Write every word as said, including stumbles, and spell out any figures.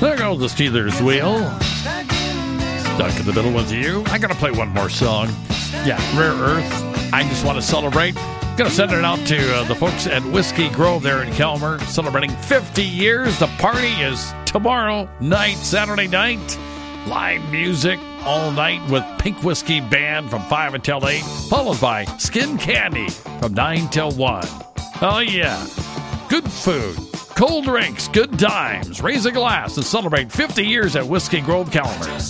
There goes the Steelers wheel. Stuck in the middle with you. I gotta play one more song. Yeah, Rare Earth. I just want to celebrate. Gonna send it out to uh, the folks at Whiskey Grove there in Kelmer, celebrating fifty years. The party is tomorrow night, Saturday night. Live music all night with Pink Whiskey Band from five until eight, followed by Skin Candy from nine till one. Oh, yeah. Good food, cold drinks, good times. Raise a glass and celebrate fifty years at Whiskey Grove, Kelmer.